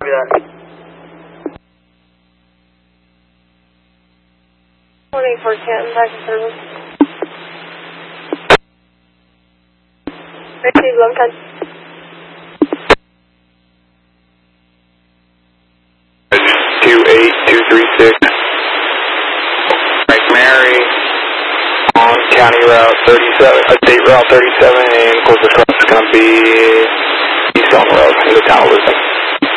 Copy that. Morning for Canton, taxi service. Receive 28236. Frank Mary on County Route 37, State Route 37, and closest cross is going to be East Elm Road in the town of Lisbon.